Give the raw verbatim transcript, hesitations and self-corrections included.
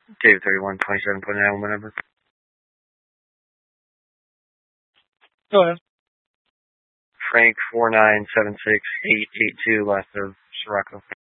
David thirty-one twenty-seven point nine, one number. Go ahead. Frank four nine seven six eight eight two, last of Sirocco.